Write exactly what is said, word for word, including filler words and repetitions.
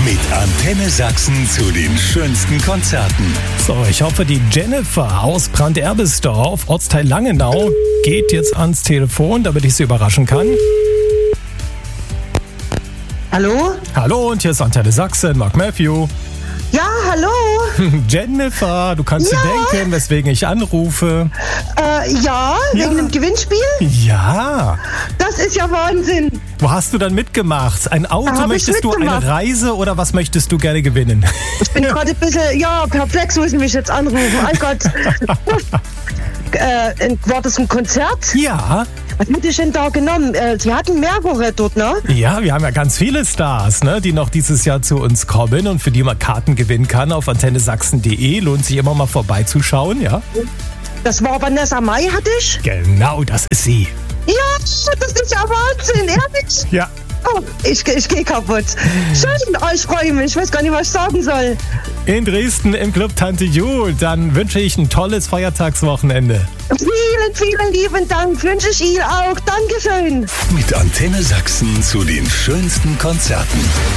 Mit Antenne Sachsen zu den schönsten Konzerten. So, ich hoffe, die Jennifer aus Brand-Erbisdorf, Ortsteil Langenau, geht jetzt ans Telefon, damit ich sie überraschen kann. Hallo? Hallo, und hier ist Antenne Sachsen, Mark Matthew. Ja, hallo? Jennifer, du kannst Ja. dir denken, weswegen ich anrufe. Äh, ja, Ja. wegen dem Gewinnspiel? Ja, Das ist ja Wahnsinn. wo hast du dann mitgemacht? Ein Auto, Hab ich möchtest du, eine mitgemacht. Reise oder was möchtest du gerne gewinnen? Ich bin gerade ein bisschen, ja, perplex, muss ich mich jetzt anrufen. Oh Gott. äh, war das ein Konzert? Ja, Was hätte ich denn da genommen? Äh, Sie hatten mehrere dort, ne? ja, wir haben ja ganz viele Stars, ne, die noch dieses Jahr zu uns kommen und für die man Karten gewinnen kann auf antenne sachsen punkt de. Lohnt sich immer mal vorbeizuschauen, ja? Das war Vanessa Mai, hatte ich. Genau, das ist sie. Ja, das ist ja Wahnsinn, ehrlich. Ja. Oh, ich, ich gehe kaputt. Schön, oh, ich freue mich. Ich weiß gar nicht, was ich sagen soll. In Dresden im Club Tante Jul. Dann wünsche ich ein tolles Feiertagswochenende. Vielen, vielen lieben Dank. Wünsche ich Ihnen auch. Dankeschön. Mit Antenne Sachsen zu den schönsten Konzerten.